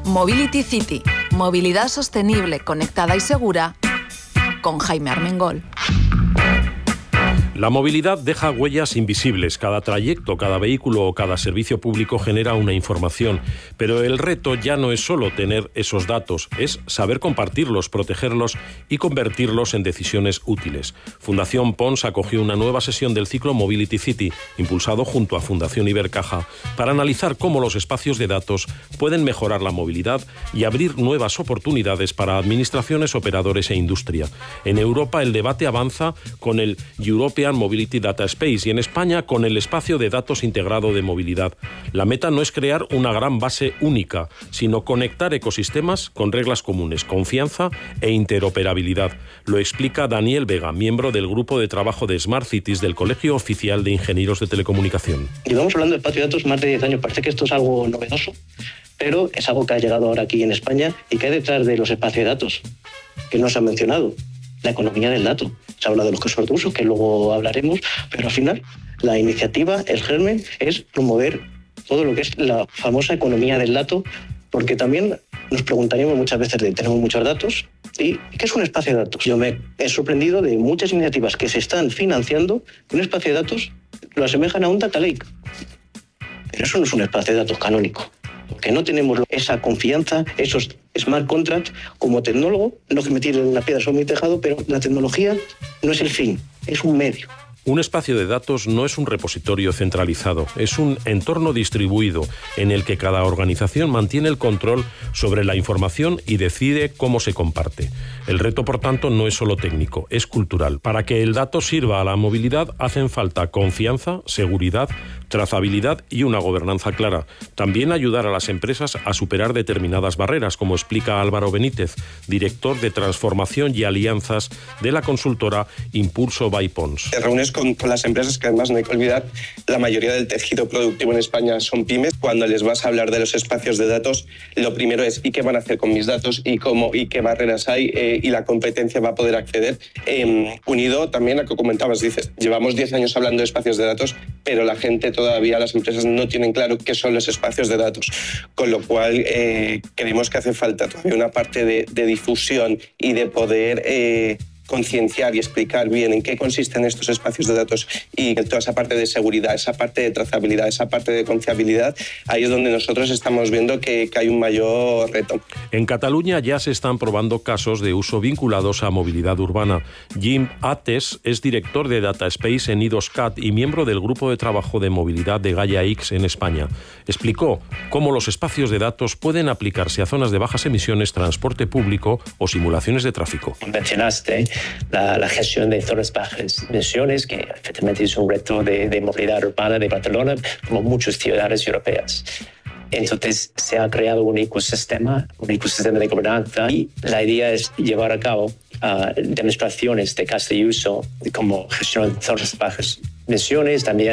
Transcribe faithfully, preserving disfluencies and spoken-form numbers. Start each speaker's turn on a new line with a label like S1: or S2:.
S1: Mobility City, movilidad sostenible, conectada y segura, con Jaime Armengol.
S2: La movilidad deja huellas invisibles. Cada trayecto, cada vehículo o cada servicio público genera una información. Pero el reto ya no es solo tener esos datos, es saber compartirlos, protegerlos y convertirlos en decisiones útiles. Fundación Pons acogió una nueva sesión del ciclo Mobility City, impulsado junto a Fundación Ibercaja, para analizar cómo los espacios de datos pueden mejorar la movilidad y abrir nuevas oportunidades para administraciones, operadores e industria. En Europa el debate avanza con el European Mobility Data Space y en España con el espacio de datos integrado de movilidad. La meta no es crear una gran base única, sino conectar ecosistemas con reglas comunes, confianza e interoperabilidad. Lo explica Daniel Vega, miembro del grupo de trabajo de Smart Cities del Colegio Oficial de Ingenieros de Telecomunicación.
S3: Llevamos hablando de espacio de datos más de diez años. Parece que esto es algo novedoso, pero es algo que ha llegado ahora aquí en España. ¿Y qué hay detrás de los espacios de datos? Que no se ha mencionado. La economía del dato. Se habla de los casos de uso, que luego hablaremos, pero al final la iniciativa, el germen, es promover todo lo que es la famosa economía del dato, porque también nos preguntaríamos muchas veces de tenemos muchos datos, ¿y qué es un espacio de datos? Yo me he sorprendido de muchas iniciativas que se están financiando que un espacio de datos lo asemejan a un data lake. Pero eso no es un espacio de datos canónico. Porque no tenemos esa confianza, esos smart contracts. Como tecnólogo, no que me tiren una piedra sobre mi tejado, pero la tecnología no es el fin, es un medio.
S2: Un espacio de datos no es un repositorio centralizado, es un entorno distribuido en el que cada organización mantiene el control sobre la información y decide cómo se comparte. El reto, por tanto, no es solo técnico, es cultural. Para que el dato sirva a la movilidad hacen falta confianza, seguridad, trazabilidad y una gobernanza clara. También ayudar a las empresas a superar determinadas barreras, como explica Álvaro Benítez, director de Transformación y Alianzas de la consultora Impulso by Pons.
S4: Te reúnes con, con las empresas, que además no hay que olvidar, la mayoría del tejido productivo en España son pymes. Cuando les vas a hablar de los espacios de datos, lo primero es ¿y qué van a hacer con mis datos? ¿Y cómo? ¿Y qué barreras hay? Eh, ¿Y la competencia va a poder acceder? Eh, unido también a lo que comentabas, dices, llevamos diez años hablando de espacios de datos, pero la gente todavía, las empresas no tienen claro qué son los espacios de datos, con lo cual eh, creemos que hace falta todavía una parte de, de difusión y de poder eh, concienciar y explicar bien en qué consisten estos espacios de datos y toda esa parte de seguridad, esa parte de trazabilidad, esa parte de confiabilidad. Ahí es donde nosotros estamos viendo que, que hay un mayor reto.
S2: En Cataluña ya se están probando casos de uso vinculados a movilidad urbana. Jim Ates es director de Data Space en IDOSCAT y miembro del grupo de trabajo de movilidad de Gaia X en España. Explicó cómo los espacios de datos pueden aplicarse a zonas de bajas emisiones, transporte público o simulaciones de tráfico.
S5: Mencionaste La, la gestión de zonas bajas emisiones, que efectivamente es un reto de, de movilidad urbana de Barcelona, como muchas ciudades europeas. Entonces se ha creado un ecosistema, un ecosistema de gobernanza y la idea es llevar a cabo uh, demostraciones de caso de uso como gestión de zonas bajas emisiones, también